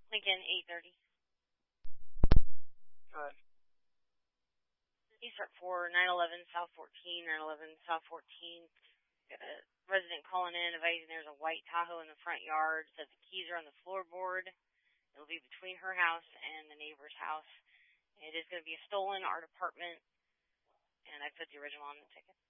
Lincoln 830. Good. You start for 911 South 14, 911 South 14. Got a resident calling in advising there's a white Tahoe in the front yard. Says the keys are on the floorboard. It'll be between her house and the neighbor's house. It is going to be a stolen art apartment, and I put the original on the ticket.